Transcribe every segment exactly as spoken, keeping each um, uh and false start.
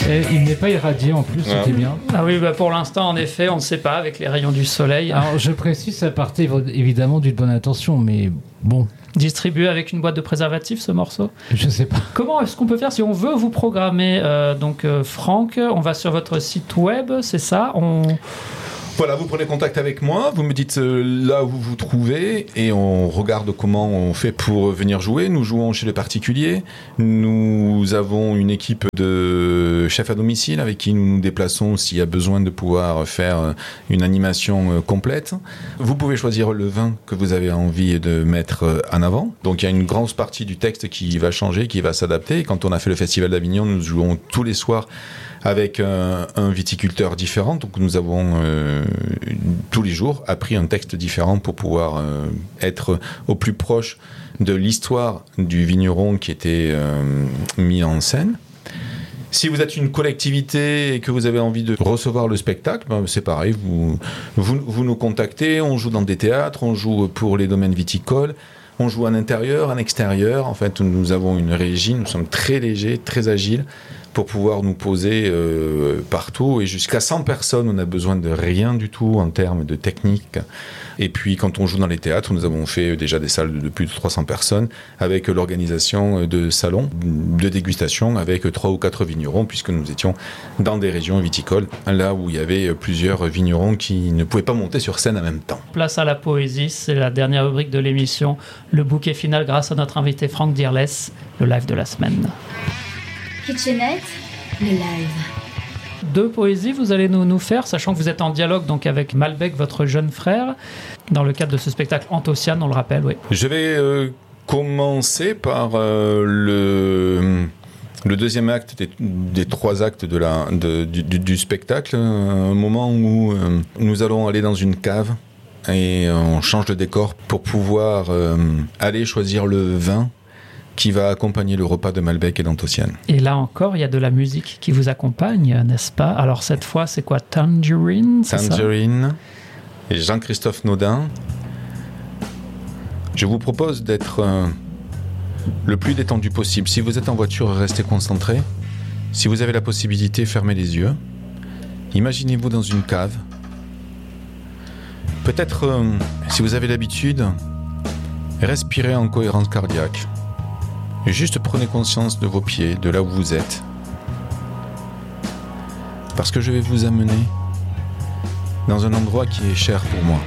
Et il n'est pas irradié en plus, Ouais. c'était bien. Ah oui, bah pour l'instant, en effet, on ne sait pas avec les rayons du soleil. Alors je précise, ça partait évidemment d'une bonne intention, mais bon, Distribué avec une boîte de préservatifs, ce morceau. je sais pas. Comment est-ce qu'on peut faire si on veut vous programmer euh, donc euh, Franck, on va sur votre site web, c'est ça on... Voilà, vous prenez contact avec moi, vous me dites euh, là où vous vous trouvez et on regarde comment on fait pour venir jouer. Nous jouons chez les particuliers. Nous avons une équipe de chefs à domicile avec qui nous nous déplaçons s'il y a besoin de pouvoir faire une animation euh, complète. Vous pouvez choisir le vin que vous avez envie de mettre euh, en avant. Donc il y a une grosse partie du texte qui va changer, qui va s'adapter. Quand on a fait le Festival d'Avignon, nous jouons tous les soirs avec un, un viticulteur différent. Donc nous avons euh, tous les jours appris un texte différent pour pouvoir euh, être au plus proche de l'histoire du vigneron qui était euh, mis en scène. Si vous êtes une collectivité et que vous avez envie de recevoir le spectacle, ben c'est pareil, vous, vous, vous nous contactez, on joue dans des théâtres, on joue pour les domaines viticoles, on joue en intérieur, en extérieur. En fait, nous avons une régie, nous sommes très légers, très agiles, pour pouvoir nous poser euh, partout. Et jusqu'à cent personnes, on n'a besoin de rien du tout en termes de technique. Et puis, quand on joue dans les théâtres, nous avons fait déjà des salles de plus de trois cents personnes avec l'organisation de salons de dégustation avec trois ou quatre vignerons, puisque nous étions dans des régions viticoles, là où il y avait plusieurs vignerons qui ne pouvaient pas monter sur scène en même temps. Place à la poésie, c'est la dernière rubrique de l'émission. Le bouquet final grâce à notre invité Franck Dearles, le live de la semaine. Kitchenette, le live. Deux poésies, vous allez nous, nous faire, sachant que vous êtes en dialogue donc avec Malbec, votre jeune frère, dans le cadre de ce spectacle Anthociane, on le rappelle, oui. Je vais euh, commencer par euh, le, le deuxième acte des, des trois actes de la, de, du, du, du spectacle, un moment où euh, nous allons aller dans une cave et on change de décor pour pouvoir euh, aller choisir le vin qui va accompagner le repas de Malbec et d'Anthociane. Et là encore, il y a de la musique qui vous accompagne, n'est-ce pas? Alors cette fois, c'est quoi? Tangerine, c'est Tangerine et Jean-Christophe Naudin. Je vous propose d'être euh, le plus détendu possible. Si vous êtes en voiture, restez concentré. Si vous avez la possibilité, fermez les yeux. Imaginez-vous dans une cave. Peut-être, euh, si vous avez l'habitude, respirez en cohérence cardiaque. Et juste prenez conscience de vos pieds, de là où vous êtes. Parce que je vais vous amener dans un endroit qui est cher pour moi.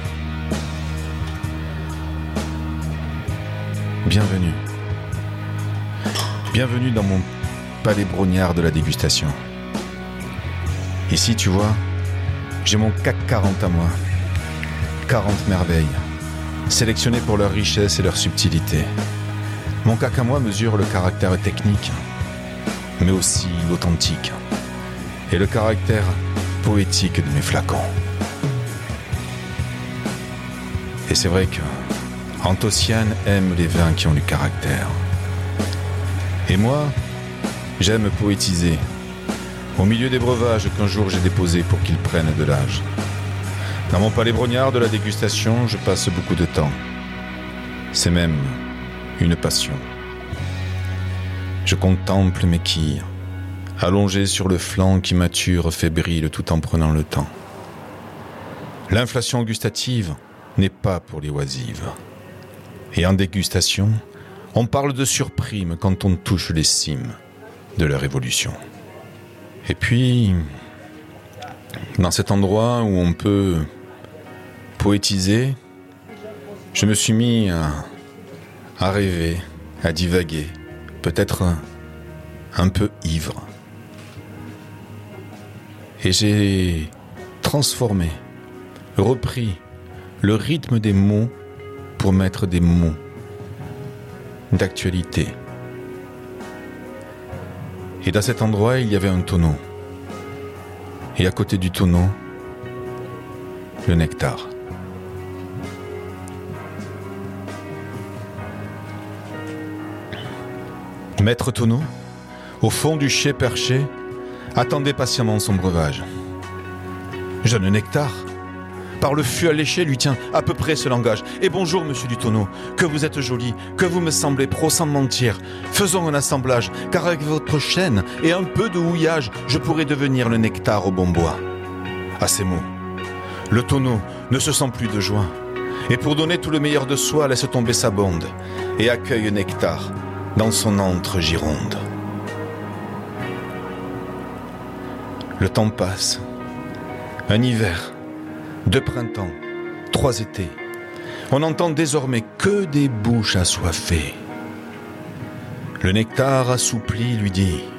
Bienvenue. Bienvenue dans mon palais brognard de la dégustation. Ici, tu vois, j'ai mon C A C quarante à moi. quarante merveilles, sélectionnées pour leur richesse et leur subtilité. Mon C A C à moi mesure le caractère technique, mais aussi l'authentique, et le caractère poétique de mes flacons. Et c'est vrai que Anthociane aime les vins qui ont du caractère. Et moi, j'aime poétiser, au milieu des breuvages qu'un jour j'ai déposés pour qu'ils prennent de l'âge. Dans mon palais brognard de la dégustation, je passe beaucoup de temps. C'est même une passion. Je contemple mes quilles, allongées sur le flanc qui mature fébrile tout en prenant le temps. L'inflation gustative n'est pas pour les oisives. Et en dégustation, on parle de surprime quand on touche les cimes de leur évolution. Et puis, dans cet endroit où on peut poétiser, je me suis mis à à rêver, à divaguer, peut-être un, un peu ivre. Et j'ai transformé, repris le rythme des mots pour mettre des mots d'actualité. Et dans cet endroit, il y avait un tonneau. Et à côté du tonneau, le nectar. Maître Tonneau, au fond du chai perché, attendait patiemment son breuvage. Jeune nectar, par le fût alléché, lui tient à peu près ce langage. Et bonjour, monsieur du tonneau, que vous êtes joli, que vous me semblez pro sans mentir. Faisons un assemblage, car avec votre chaîne et un peu de houillage, je pourrais devenir le nectar au bon bois. À ces mots, le tonneau ne se sent plus de joie. Et pour donner tout le meilleur de soi, laisse tomber sa bonde et accueille Nectar dans son antre gironde. Le temps passe. Un hiver, deux printemps, trois étés. On n'entend désormais que des bouches assoiffées. Le Nectar assoupli lui dit